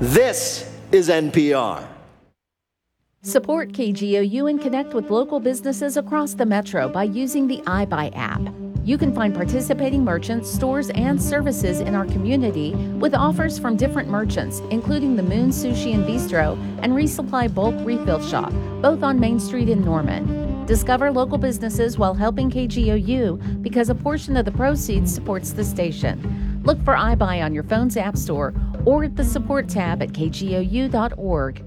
This is NPR. Support KGOU and connect with local businesses across the metro by using the iBuy app. You can find participating merchants, stores, and services in our community with offers from different merchants, including the Moon Sushi and Bistro and Resupply Bulk Refill Shop, both on Main Street in Norman. Discover local businesses while helping KGOU because a portion of the proceeds supports the station. Look for iBuy on your phone's app store or at the support tab at kgou.org.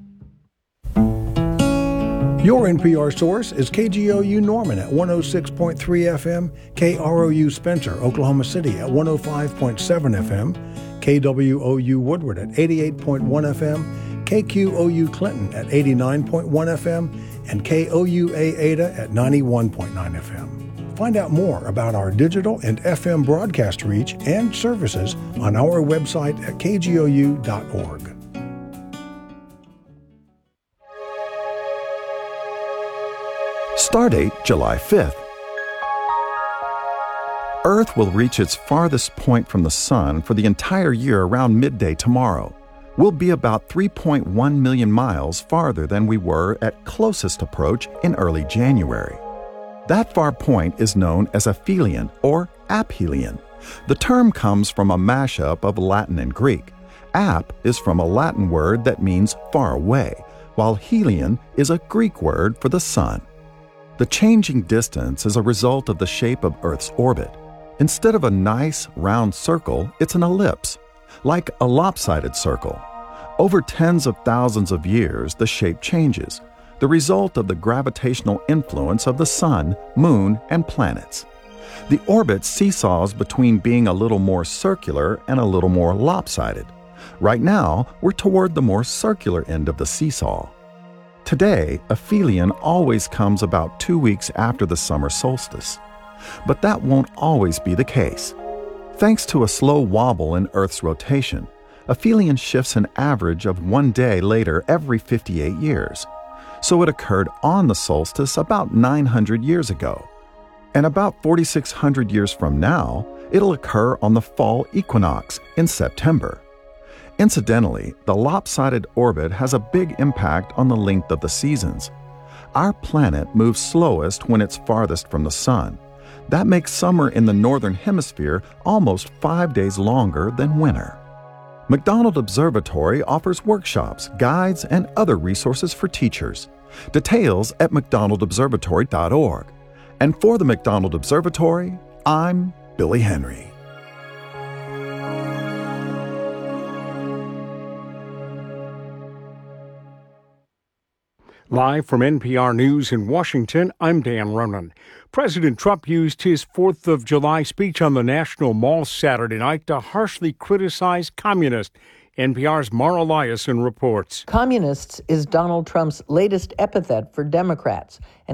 Your NPR source is KGOU Norman at 106.3 FM, KROU Spencer, Oklahoma City at 105.7 FM, KWOU Woodward at 88.1 FM, KQOU Clinton at 89.1 FM, and KOUA Ada at 91.9 FM. Find out more about our digital and FM broadcast reach and services on our website at kgou.org. Stardate July 5th. Earth will reach its farthest point from the sun for the entire year around midday tomorrow. We'll be about 3.1 million miles farther than we were at closest approach in early January. That far point is known as aphelion or aphelion. The term comes from a mashup of Latin and Greek. Ap is from a Latin word that means far away, while helion is a Greek word for the sun. The changing distance is a result of the shape of Earth's orbit. Instead of a nice, round circle, it's an ellipse, like a lopsided circle. Over tens of thousands of years, the shape changes, the result of the gravitational influence of the sun, moon, and planets. The orbit seesaws between being a little more circular and a little more lopsided. Right now, we're toward the more circular end of the seesaw. Today, aphelion always comes about 2 weeks after the summer solstice. But that won't always be the case. Thanks to a slow wobble in Earth's rotation, aphelion shifts an average of 1 day later every 58 years. So it occurred on the solstice about 900 years ago. And about 4,600 years from now, it'll occur on the fall equinox in September. Incidentally, the lopsided orbit has a big impact on the length of the seasons. Our planet moves slowest when it's farthest from the sun. That makes summer in the northern hemisphere almost 5 days longer than winter. McDonald Observatory offers workshops, guides, and other resources for teachers. Details at mcdonaldobservatory.org. And for the McDonald Observatory, I'm Billy Henry. Live from NPR News in Washington, I'm Dan Ronan. President Trump used his 4th of July speech on the National Mall Saturday night to harshly criticize communists. NPR's Mara Liasson reports. Communists is Donald Trump's latest epithet for Democrats.